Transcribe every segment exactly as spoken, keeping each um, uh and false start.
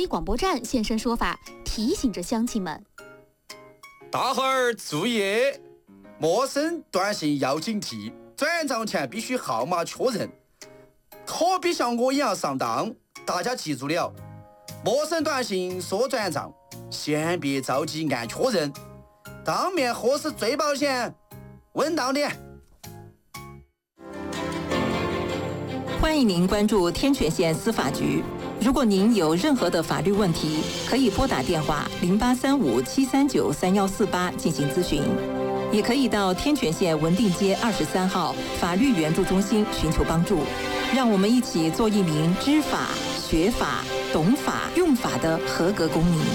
广播站现身说法，提醒着乡亲们： 大伙儿注意，陌生短信要警惕，转账前必须号码确认，可别像我一样上当。大家记住了，陌生短信说转账，先别着急按确认，当面核实最保险，稳当点。 欢迎您关注天泉县司法局。如果您有任何的法律问题，可以拨打电话零八三五七三九三幺四八进行咨询，也可以到天泉县文定街二十三号法律援助中心寻求帮助。让我们一起做一名知法、学法、懂法、用法的合格公民。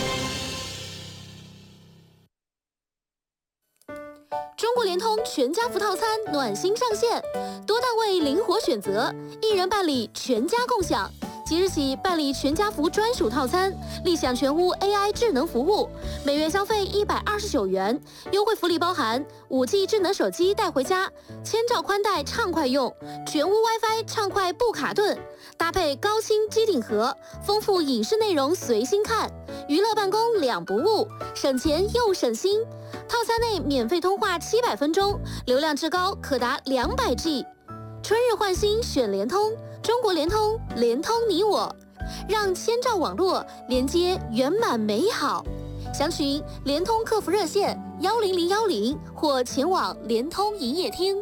中国联通全家福套餐暖心上线，多档位灵活选择，一人办理全家共享。即日起办理全家福专属套餐，立享全屋 A I 智能服务，每月消费一百二十九元，优惠福利包含 五 G 智能手机带回家，千兆宽带畅快用，全屋 WiFi 畅快不卡顿，搭配高清机顶盒，丰富影视内容随心看，娱乐办公两不误，省钱又省心。套餐内免费通话七百分钟，流量至高可达两百 G。春日换新选联通，中国联通，联通你我，让千兆网络连接圆满美好。详询联通客服热线幺零零幺零或前往联通营业厅。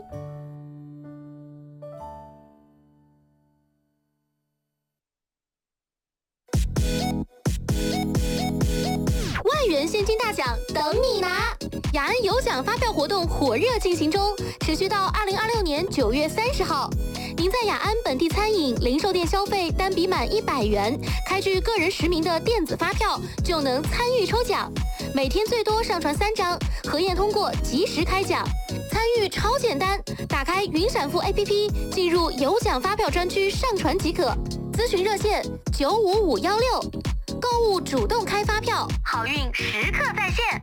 万元现金大奖等你拿！雅安有奖发票活动火热进行中，持续到二零二六年九月三十号。您在雅安本地餐饮、零售店消费单笔满一百元，开具个人实名的电子发票，就能参与抽奖。每天最多上传三张，核验通过及时开奖。参与超简单，打开云闪付 A P P， 进入有奖发票专区上传即可。咨询热线九五五幺六。购物主动开发票，好运时刻在线。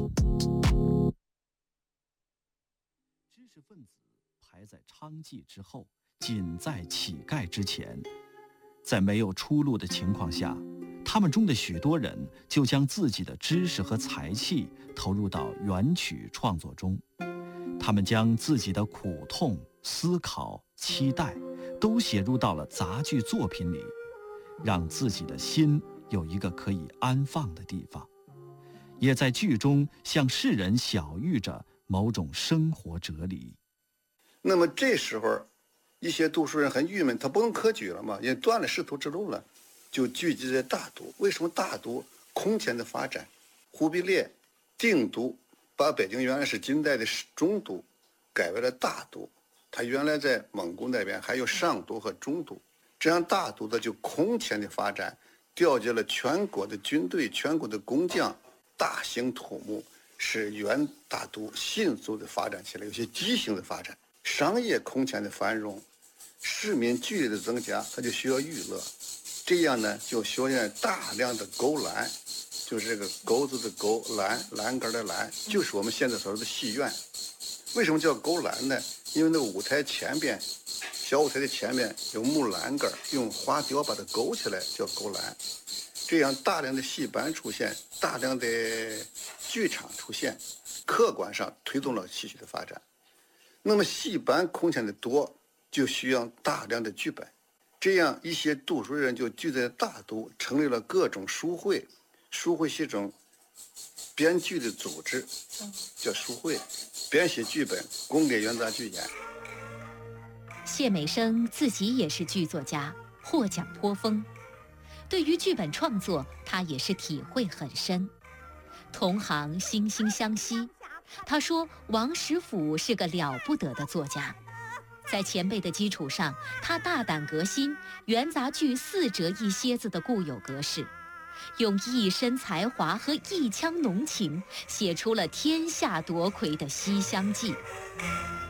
知识分子排在娼妓之后，仅在乞丐之前。在没有出路的情况下，他们中的许多人就将自己的知识和才气投入到元曲创作中。他们将自己的苦痛、思考、期待都写入到了杂剧作品里，让自己的心有一个可以安放的地方，也在剧中向世人晓喻着某种生活哲理。 那么这时候一些读书人很郁闷，他不能科举了嘛，也断了仕途之路了，就聚集在大都。为什么大都空前的发展？忽必烈定都，把北京原来是近代的中都改为了大都，他原来在蒙古那边还有上都和中都，这样大都的就空前的发展，调集了全国的军队、全国的工匠，大兴土木，使元大都迅速的发展起来，有些畸形的发展。商业空前的繁荣，市民剧烈的增加，他就需要娱乐，这样呢就修建大量的勾栏，就是这个钩子的钩，栏栏杆的栏，就是我们现在所说的戏院。为什么叫勾栏呢？因为那个舞台前边，小舞台的前面有木栏杆，用花雕把它勾起来，叫勾栏。这样大量的戏班出现，大量的剧场出现，客观上推动了戏曲的发展。那么戏班空前的多，就需要大量的剧本，这样一些读书人就聚在大都，成立了各种书会，书会是一种编剧的组织，叫书会，编写剧本供给元杂剧演。 谢美生自己也是剧作家，获奖颇丰，对于剧本创作他也是体会很深。同行惺惺相惜，他说王实甫是个了不得的作家，在前辈的基础上，他大胆革新元杂剧四折一蝎子的固有格式，用一身才华和一腔浓情写出了天下夺魁的《西厢记》。